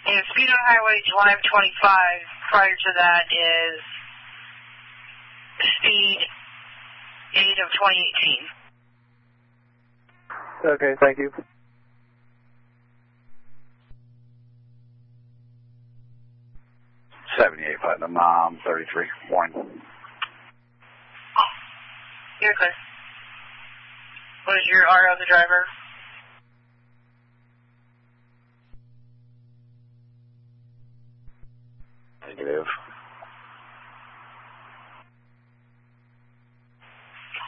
And speed on highway July of 25. Prior to that is speed 8 of 2018. Okay, thank you. '78 Platinum, 33, warning. You're clear. What is your RO of the driver? Negative.